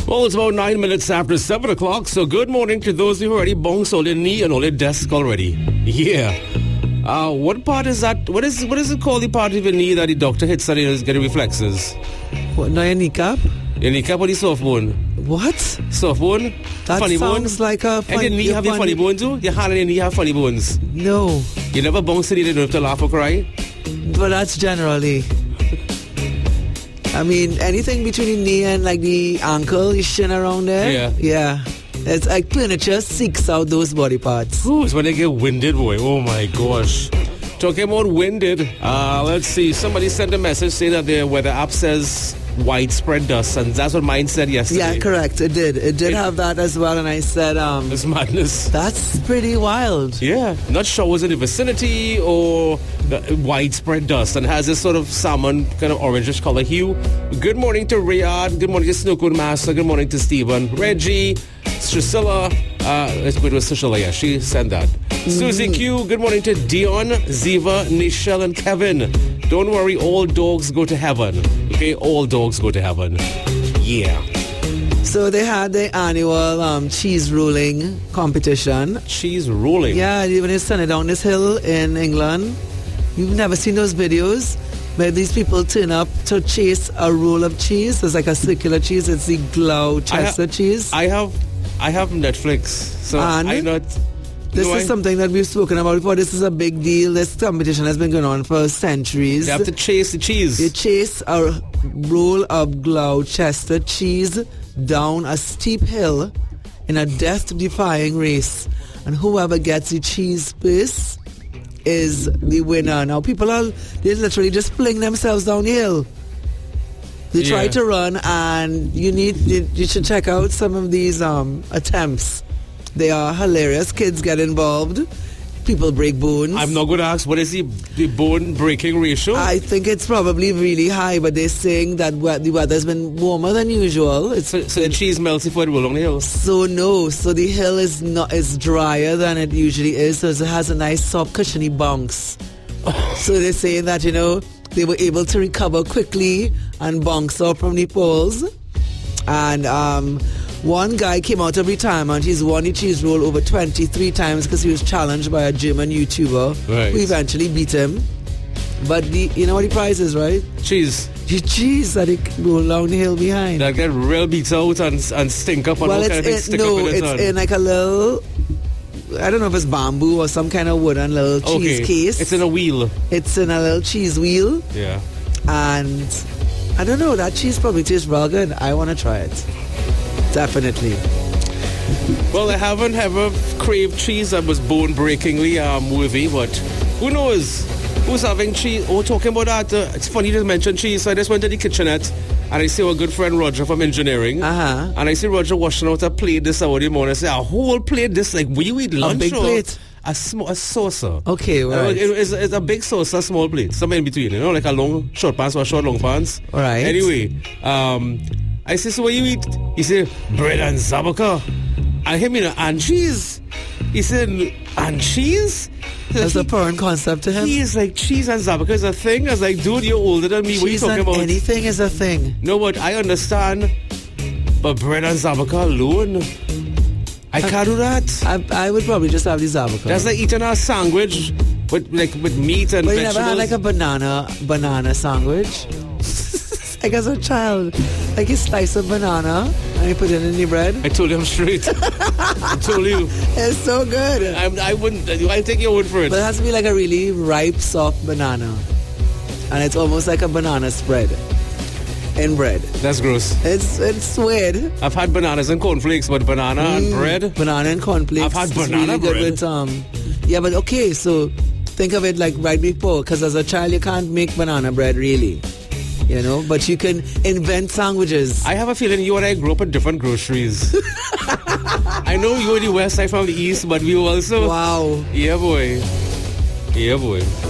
Well, it's about 9 minutes after 7 o'clock, so good morning to those who already bounced all their knee and all their desk already. Yeah. What part is that? What is it called, the part of your knee that the doctor hits and is getting reflexes? What, now your kneecap? Your kneecap or the soft bone? What? Soft bone? That funny sounds bone? like a And your knee have your funny bone too? Your hand and your knee have funny bones? No, You never bounce and you don't have to laugh or cry? but that's generally. I mean, anything between the knee and like the ankle, the shin around there. Yeah. Yeah. It's like furniture seeks out those body parts. Ooh, it's when they get winded, boy. Oh my gosh. Talking about winded, let's see. Somebody sent a message saying that their weather app says widespread dust, and that's what mine said yesterday. Yeah, correct. It did. It did have that as well, and I said, It's madness. that's pretty wild. Yeah, not showers in the vicinity or widespread dust, and has this sort of salmon kind of orangish color hue. Good morning to Riyadh. Good morning to Snookoon Master. Good morning to Stephen, Reggie, Priscilla. Let's go to Priscilla. Yeah, she sent that. Susie Q. Good morning to Dion, Ziva, Nichelle, and Kevin. Don't worry, all dogs go to heaven. Okay, all dogs go to heaven. Yeah. So they had the annual cheese rolling competition. Cheese rolling. Yeah, when you send it down this hill in England, you've never seen those videos where these people turn up to chase a roll of cheese. It's like a circular cheese. It's the Gloucester cheese. I have Netflix, so And I not. This is something that we've spoken about before. This is a big deal. This competition has been going on for centuries. You have to chase the cheese. You chase a roll of Gloucester cheese down a steep hill in a death-defying race. And whoever gets the cheese first is the winner. Now, they literally just fling themselves down the hill. They try to run, and you should check out some of these attempts. They are hilarious. Kids get involved. People break bones. I'm not going to ask, what is the bone breaking ratio? I think it's probably really high, but they're saying that the weather's been warmer than usual. So the cheese melts before it rolls along the hill? So the hill is drier than it usually is, so it has a nice soft cushiony bounce. So they're saying that, they were able to recover quickly and bounce off from the poles. And one guy came out of retirement. He's won the cheese roll over 23 times because he was challenged by a German YouTuber who eventually beat him. But you know what the prize is, right? Cheese. The cheese that they roll down the hill behind. That get real beat out and stink up and all kind of things stick up in it. It's in like a little, I don't know if it's bamboo or some kind of wooden little cheese case. It's in a wheel. It's in a little cheese wheel. Yeah. And I don't know, that cheese probably tastes real good. I want to try it. Definitely. Well, I haven't ever craved cheese that was bone-breakingly worthy, but who knows? Who's having cheese? Oh, talking about that, it's funny to mention cheese. So I just went to the kitchenette, and I see our good friend Roger from engineering. Uh-huh. And I see Roger washing out a plate this hour in the morning. I say, a whole plate? This, like, will you eat lunch? A big plate? A saucer. Okay, right. It's a big saucer, small plate. Somewhere in between, like a long short pants or a short long pants. All right. Anyway, I say, so what you eat? He said, bread and zabaka. I hear me, and cheese. He said, and cheese? That's a foreign concept to him. He is like, cheese and zabaka is a thing. I was like, dude, you're older than me. What are you talking about? Anything is a thing. No, but I understand. But bread and zabaka alone, I can't do that. I would probably just have the zabaka. That's like eating a sandwich with meat and vegetables. But you never had like a banana sandwich? Like as a child, like you slice a banana and you put it in the bread. I told him straight. I told you. It's so good. I wouldn't. I take your word for it. But it has to be like a really ripe, soft banana, and it's almost like a banana spread in bread. That's gross. It's weird. I've had bananas and cornflakes, but banana and bread. Banana and cornflakes. I've had banana really bread. Good with, yeah, but okay. So think of it like right before, because as a child you can't make banana bread really. But you can invent sandwiches. I have a feeling you and I grew up in different groceries. I know you're the west side from the east, but we also... Wow. Yeah, boy.